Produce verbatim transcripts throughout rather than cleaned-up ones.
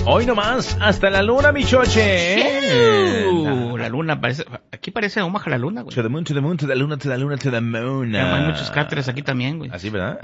Hoy nomás, hasta la luna, mi choche. Uh, la luna parece, aquí parece Omaha la luna, güey. To the moon, to the moon, to the luna, to the luna, to the moon. Pero hay muchos cráteres aquí también, güey. Así, ¿verdad?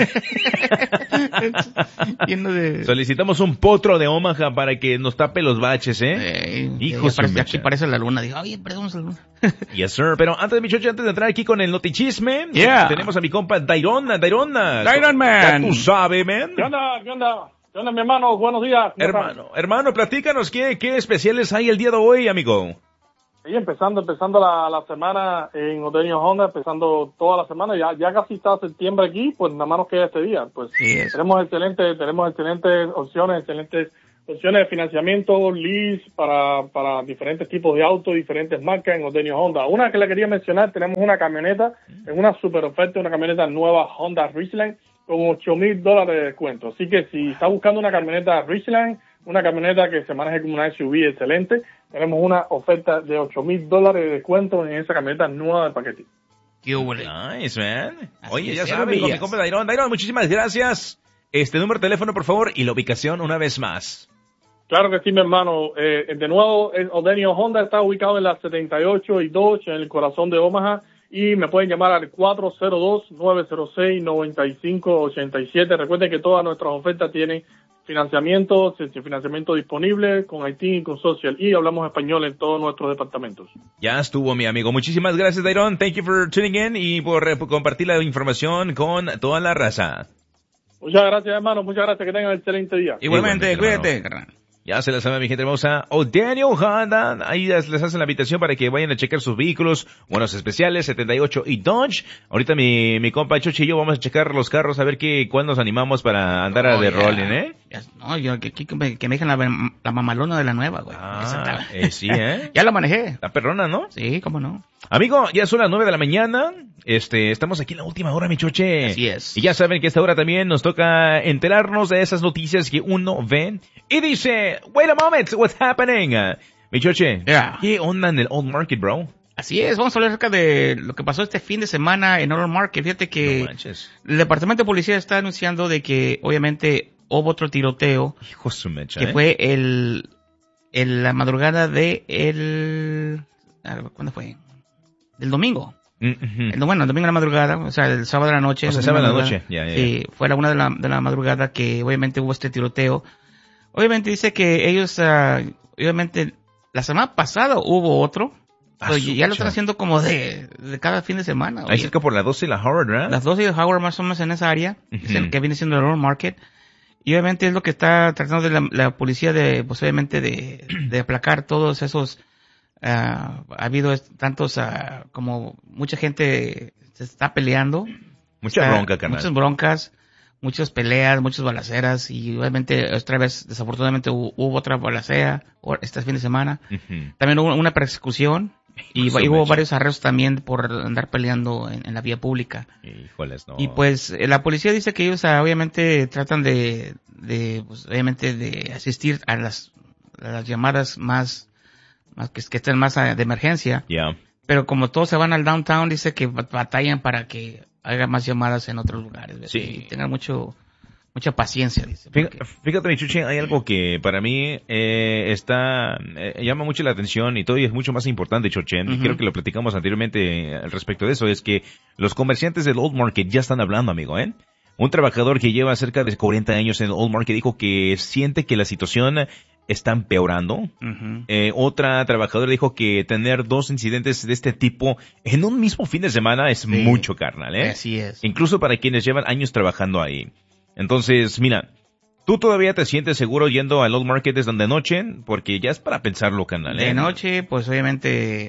Lleno de... Solicitamos un potro de Omaha para que nos tape los baches, ¿eh? Eh, Hijos parece, de aquí mecha. parece la luna. Digo, oye, perdón, la luna. Yes, sir. Pero antes, mi choche, antes de entrar aquí con el notichisme, Yeah. tenemos a mi compa Dairon, Dairon. Dairon, man. Ya tú sabes, man. ¿Qué onda? ¿Qué onda? ¿Qué onda, mi hermano? Buenos días. ¿Cómo están? Hermano, hermano, platícanos, ¿qué, qué especiales hay el día de hoy, amigo? Sí, empezando, empezando la, la semana en Otoño Honda, empezando toda la semana, ya, ya casi está septiembre aquí, pues nada más nos queda este día. Pues Sí, es. tenemos excelentes, tenemos excelentes opciones, excelentes opciones de financiamiento, lease para, para diferentes tipos de autos, diferentes marcas en Otoño Honda. Una que le quería mencionar, tenemos una camioneta, en una super oferta, una camioneta nueva Honda Ridgeline con ocho mil dólares de descuento. Así que si está buscando una camioneta Ridgeline, una camioneta que se maneje como una S U V excelente, tenemos una oferta de ocho mil dólares de descuento en esa camioneta nueva de paquete. Qué huele. Nice, man. Así Oye, es, ya ya saben, mi, veías. mi compa Dairon. Dairon, muchísimas gracias. Este número de teléfono, por favor, y la ubicación una vez más. Claro que sí, mi hermano. Eh, de nuevo, el Odenio Honda está ubicado en la setenta y ocho y Dodge, en el corazón de Omaha, y me pueden llamar al cuatro cero dos, nueve cero seis, nueve cinco ocho siete. Recuerden que todas nuestras ofertas tienen financiamiento, financiamiento disponible con Haití y con Social, y hablamos español en todos nuestros departamentos. Ya estuvo, mi amigo. Muchísimas gracias, Dairon. Thank you for tuning in y por, eh, por compartir la información con toda la raza. Muchas gracias, hermano. Muchas gracias. Que tengan un excelente día. Igualmente, Igualmente, cuídate, hermano. carnal. Ya se la sabe, mi gente hermosa. O Daniel Honda. Ahí les les hacen la invitación para que vayan a checar sus vehículos. Buenos especiales, setenta y ocho y Dodge. Ahorita mi, mi compa Chochi y yo vamos a checar los carros a ver qué, cuándo nos animamos para andar a Oh, de ya. rolling, ¿eh? Ya- no, yo que, que, que me, que me dejen la, la mamalona de la nueva, güey. Esa Ah, está- eh, sí, ¿eh? Ya la manejé. La perrona, ¿no? Sí, cómo no. Amigo, ya son las nueve de la mañana. Este, estamos aquí en la última hora, mi choche. Así es. Y ya saben que a esta hora también nos toca enterarnos de esas noticias que uno ve y dice, wait a moment, what's happening? Uh, mi choche, Yeah. ¿qué onda en el old market, bro? Así es, vamos a hablar acerca de lo que pasó este fin de semana en Oral Market. Fíjate que No manches. el Departamento de Policía está anunciando de que obviamente hubo otro tiroteo Hijo de su mecha, que ¿eh? fue el, el la madrugada de el a ver, ¿cuándo fue? Del domingo. Mm, ujú. El, bueno, el domingo de la madrugada, o sea, el sábado de la noche. O sea, el sábado domingo de la de noche, ya, ya, Sí, fue a la una de la, de la madrugada que obviamente hubo este tiroteo. Obviamente dice que ellos, ah, obviamente, la semana pasada hubo otro, Ah, pero su ya lo mecha. están haciendo como de, de cada fin de semana. Ahí oye. cerca por la doce y la Howard, ¿verdad? Las dos de Howard más o menos en esa área, Ujú. es el que viene siendo el Oral Market. Y obviamente es lo que está tratando de la, la policía de, pues obviamente de, de aplacar todos esos, ah, ha habido es- tantos, ah, como mucha gente se está peleando. Mucha Está- bronca, carnal. Muchas broncas, muchas peleas, muchas balaceras y obviamente otra vez, desafortunadamente hubo, hubo otra balacera o- este fin de semana. Ujú. También hubo una persecución y, Su y hubo mecha. varios arrestos también por andar peleando en, en la vía pública. Híjoles, no. Y pues eh, la policía dice que ellos ah, obviamente tratan de, de pues, obviamente de asistir a las, a las llamadas más, más que, que estén más ah, de emergencia, Ya. pero como todos se van al downtown, dice que bat- batallan para que haga más llamadas en otros lugares. ¿ves? Sí. Y tengan mucho, mucha paciencia, dice. Fí- porque- Fíjate, mi chuche, hay algo que para mí eh, está eh, llama mucho la atención y todavía es mucho más importante, Chochen, y Ujú. creo que lo platicamos anteriormente eh, al respecto de eso, es que los comerciantes del Old Market ya están hablando, amigo, ¿eh? Un trabajador que lleva cerca de cuarenta años en el Old Market dijo que siente que la situación está empeorando. Ujú. Eh, otra trabajadora dijo que tener dos incidentes de este tipo en un mismo fin de semana es Sí. mucho, carnal, ¿eh? Así es. Incluso para quienes llevan años trabajando ahí. Entonces, mira, ¿tú todavía te sientes seguro yendo al Old Market desde de noche? Porque ya es para pensarlo, canal, ¿eh? De noche, pues obviamente,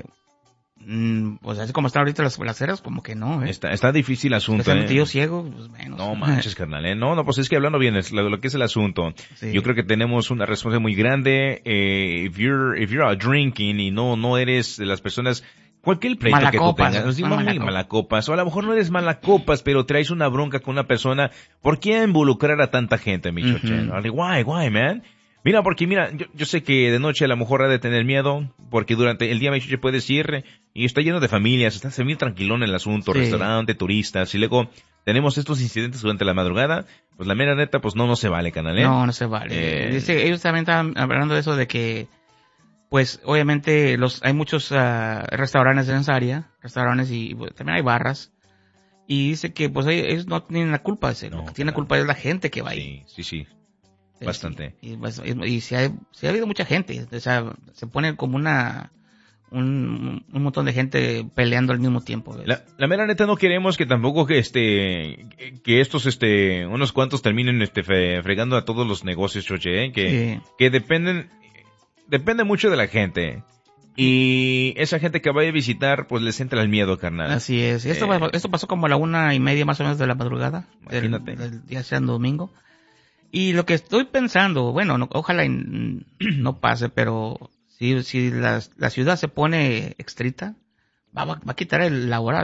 mm, pues así como están ahorita las balaceras, como que no, ¿eh? Está, está difícil el asunto, Especialmente ¿eh? yo ciego, pues menos. No manches, carnal, ¿eh? No, no, pues es que hablando bien, es lo, lo que es el asunto. Sí. Yo creo que tenemos una responsabilidad muy grande. Eh, if you're, if you're out drinking y no, no eres de las personas, cualquier pleito que tú Malacopas, tengas, ¿no? sí, Son muy malacopas. malacopas, o a lo mejor no eres malacopas, pero traes una bronca con una persona, ¿por qué involucrar a tanta gente, mi Ujú. choche? Vale, why, why, man? Mira, porque mira, yo, yo sé que de noche a lo mejor ha de tener miedo, porque durante el día, mi choche, puedes ir y está lleno de familias, está muy tranquilón el asunto, Sí. restaurante, turistas, y luego tenemos estos incidentes durante la madrugada, pues la mera neta, pues no, no se vale, canal, ¿eh? No, no se vale. Eh, Dice, ellos también estaban hablando de eso de que, pues, obviamente, los, hay muchos uh, restaurantes en esa área, restaurantes y pues, también hay barras. Y dice que, pues, ellos no tienen la culpa, dice, no, lo que tiene la culpa es la gente que va ahí. Sí, sí, sí. Bastante. Sí, y, pues, y, y si, hay, si ha habido mucha gente, o sea, se pone como una, un, un montón de gente peleando al mismo tiempo. La, la mera neta no queremos que tampoco que este, que estos este, unos cuantos terminen este fregando a todos los negocios, choche, ¿eh? que, sí. que dependen, depende mucho de la gente. Y esa gente que vaya a visitar, pues les entra el miedo, carnal. Así es. Y esto, eh, esto pasó como a la una y media más o menos de la madrugada. Imagínate. Del, del día sea domingo. Y lo que estoy pensando, bueno, no, ojalá y no pase, pero si, si la, la ciudad se pone estricta, va, va, va a quitar el, la hora